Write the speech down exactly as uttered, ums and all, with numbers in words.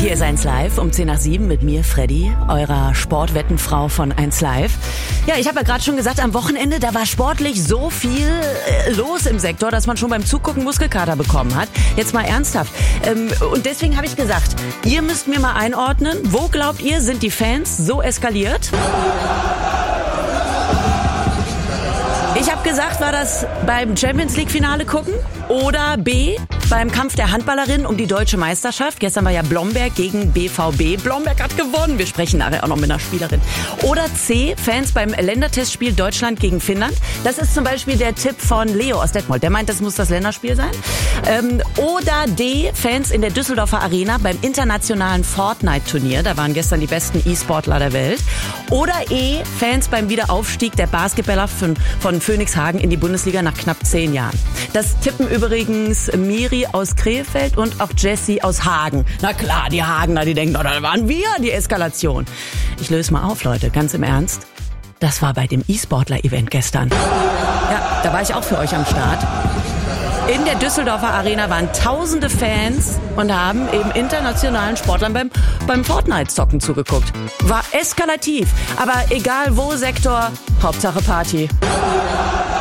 Hier ist eins Live um zehn nach sieben mit mir, Freddy, eurer Sportwettenfrau von eins Live. Ja, ich habe ja gerade schon gesagt, am Wochenende, da war sportlich so viel äh, los im Sektor, dass man schon beim Zugucken Muskelkater bekommen hat. Jetzt mal ernsthaft. Ähm, und deswegen habe ich gesagt, ihr müsst mir mal einordnen, wo glaubt ihr, sind die Fans so eskaliert? Ich habe gesagt, war das beim Champions-League-Finale gucken oder B, beim Kampf der Handballerinnen um die deutsche Meisterschaft. Gestern war ja Blomberg gegen B V B. Blomberg hat gewonnen. Wir sprechen nachher auch noch mit einer Spielerin. Oder C, Fans beim Ländertestspiel Deutschland gegen Finnland. Das ist zum Beispiel der Tipp von Leo aus Detmold. Der meint, das muss das Länderspiel sein. Ähm, oder D, Fans in der Düsseldorfer Arena beim internationalen Fortnite-Turnier. Da waren gestern die besten E-Sportler der Welt. Oder E, Fans beim Wiederaufstieg der Basketballer von, von Phoenix Hagen in die Bundesliga nach knapp zehn Jahren. Das tippen übrigens Miri aus Krefeld und auch Jessie aus Hagen. Na klar, die Hagener, die denken, oh, da waren wir die Eskalation. Ich löse mal auf, Leute, ganz im Ernst. Das war bei dem E-Sportler-Event gestern. Ja, da war ich auch für euch am Start. In der Düsseldorfer Arena waren tausende Fans und haben eben internationalen Sportlern beim, beim Fortnite-Zocken zugeguckt. War eskalativ, aber egal wo Sektor, Hauptsache Party.